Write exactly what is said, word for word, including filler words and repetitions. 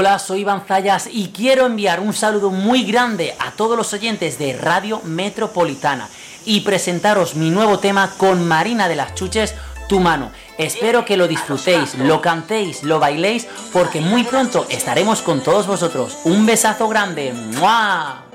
Hola, soy Iván Zayas y quiero enviar un saludo muy grande a todos los oyentes de Radio Metropolitana y presentaros mi nuevo tema con Marina de las Chuches, Tu Mano. Espero que lo disfrutéis, lo cantéis, lo bailéis, porque muy pronto estaremos con todos vosotros. Un besazo grande. ¡Mua!